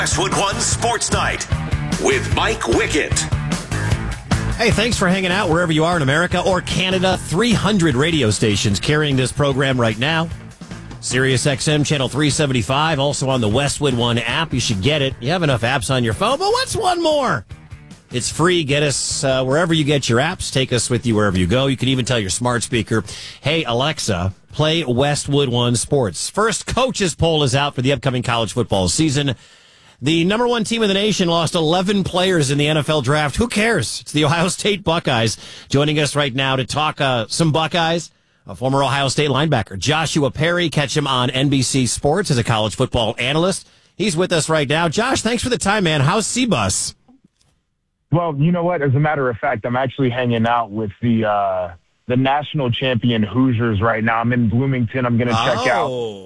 Westwood One Sports Night with Mike Wickett. Hey, thanks for hanging out wherever you are in America or Canada. 300 radio stations carrying this program right now. Sirius XM Channel 375, also on the Westwood One app. You should get it. You have enough apps on your phone, but what's one more? It's free. Get us wherever you get your apps. Take us with you wherever you go. You can even tell your smart speaker, hey, Alexa, play Westwood One Sports. First coaches poll is out for the upcoming college football season. The number one team in the nation lost 11 players in the NFL draft. Who cares? It's the Ohio State Buckeyes. Joining us right now to talk some Buckeyes, a former Ohio State linebacker, Joshua Perry. Catch him on NBC Sports as a college football analyst. He's with us right now. Josh, thanks for the time, man. How's C-Bus? Well, you know what? As a matter of fact, I'm actually hanging out with the national champion Hoosiers right now. I'm in Bloomington. I'm going to check out